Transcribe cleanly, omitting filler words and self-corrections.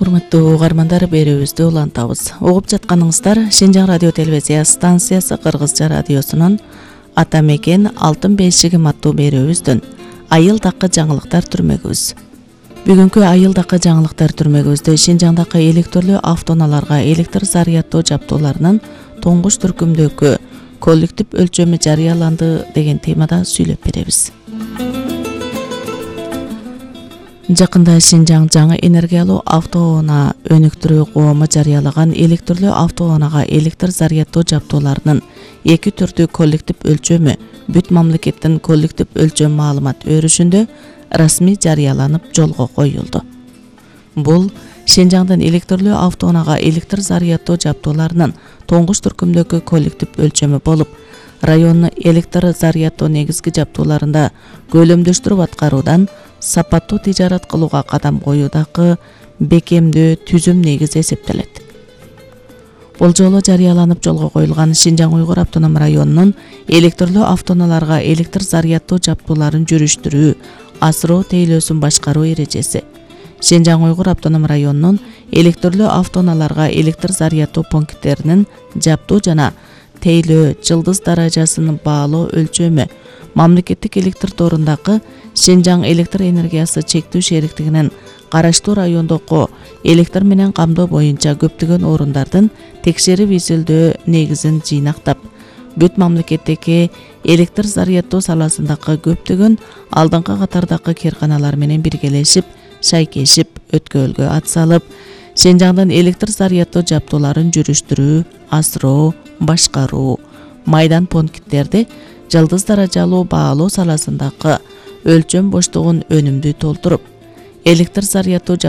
Урматтуу угармандар, берүүбүздү улантабыз. Угуп жатканыңыздар Шинжаң радио телевизия станциясы Кыргызча радиосунун Ата мекен алтын бешигим аттуу берүүбүздөн айылдакы жаңылыктар түрмөгүбүз. Бүгүнкү айылдакы жаңылыктар түрмөгүбүздө Шинжаңдагы электрлүү автоунааларга электр заряддоо жабдууларынын тоңгуч түркүмдөгү коллектив өлчөмү жарыяланды деген темада сүйлөп беребиз. Жакында Шинжаң жаңы энергиялуу автоунаа өнүктүрүү коому жарыялаган электрлүү автоунаага электр заряддоо жабдууларынын эки түрдүү коллектив өлчөмү бүт мамлекеттин коллектив өлчөм маалымат өрүшүндө расмий жарыяланып жолго коюлду. Бул Шинжаңдын электрлүү автоунаага электр заряддоо жабдууларынын тоңгуч түркүмдөгү коллектив өлчөмү болуп, райондун электр заряддоо негизги жабдууларында көлөмдөштүрүп аткаруудан сапаттуу тижарат кылууга кадам коюудагы бекемдүү түзүм негизи эсептелет. Бул жолу жарыяланып жолго коюлган Шинжаң Уйгур автоном районунун электрлүү автоунааларга электр заряддоо жабдууларын жүрүштүрүү, асыроо тейлөөсүн башкаруу эрежеси. Шинжаң Уйгур автоном районунун электрлүү автоунааларга электр заряддоо пункттеринин жабдуу жана тейлөө жылдыз даражасын баалоо өлчөмү мамлекеттик электр торундагы Шинжаң электр энергиясы чектүү шериктигинин караштуу райондогу электр менен камдоо боюнча көптөгөн орундардын текшерип изилдөө негизин жыйнактап, бүт мамлекеттеги электр заряддоо саласындагы көптөгөн алдыңкы катардагы кээрканалар менен биргелешип, шайкешип, өткөлгө ат салып, Шинжаңдын электр заряддоо жабдууларын жүрүштүрүү, асыроо, башкаруу, майдан пункттерди жылдыз даражалуу баалоо саласындагы өлчөм боштугун өнүмдүү толтуруп, электр заряддоо